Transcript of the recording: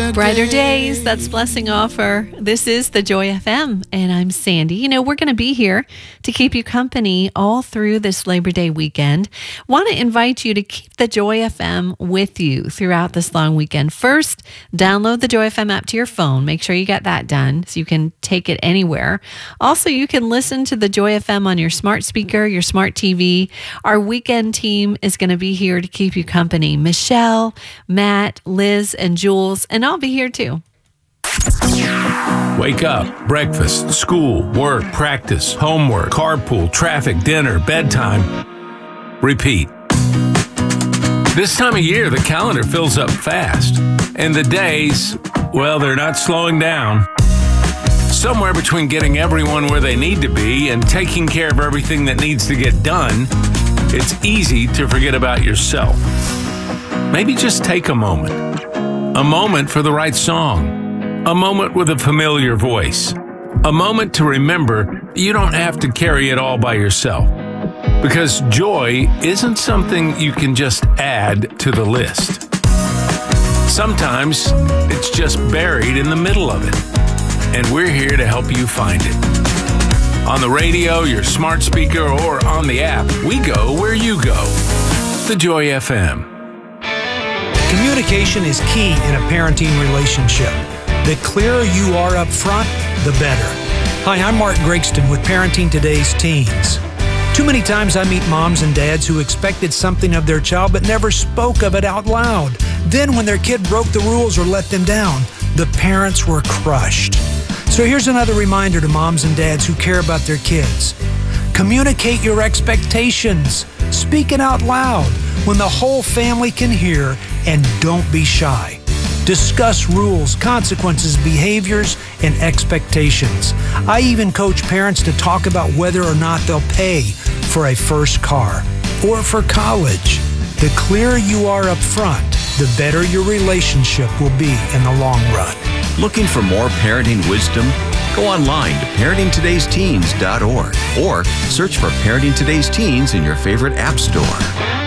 Brighter days, that's Blessing Offer. This is the Joy FM, and I'm Sandy. You know, we're going to be here to keep you company all through this Labor Day weekend. Want to invite you to keep the Joy FM with you throughout this long weekend. First, download the Joy FM app to your phone. Make sure you got that done so you can take it anywhere. Also, you can listen to the Joy FM on your smart speaker, your smart TV. Our weekend team is going to be here to keep you company. Michelle, Matt, Liz, and Jules, and I'll be here too. Wake up, breakfast, school, work, practice, homework, carpool, traffic, dinner, bedtime. Repeat. This time of year, the calendar fills up fast. And the days, well, they're not slowing down. Somewhere between getting everyone where they need to be and taking care of everything that needs to get done, it's easy to forget about yourself. Maybe just take a moment. A moment for the right song. A moment with a familiar voice. A moment to remember you don't have to carry it all by yourself. Because joy isn't something you can just add to the list. Sometimes it's just buried in the middle of it. And we're here to help you find it. On the radio, your smart speaker, or on the app, we go where you go. The Joy FM. Communication is key in a parenting relationship. The clearer you are up front, the better. Hi, I'm Mark Gregston with Parenting Today's Teens. Too many times I meet moms and dads who expected something of their child but never spoke of it out loud. Then when their kid broke the rules or let them down, the parents were crushed. So here's another reminder to moms and dads who care about their kids. Communicate your expectations. Speak it out loud when the whole family can hear, and don't be shy. Discuss rules, consequences, behaviors, and expectations. I even coach parents to talk about whether or not they'll pay for a first car or for college. The clearer you are up front, the better your relationship will be in the long run. Looking for more parenting wisdom? Go online to parentingtodaysteens.org or search for Parenting Today's Teens in your favorite app store.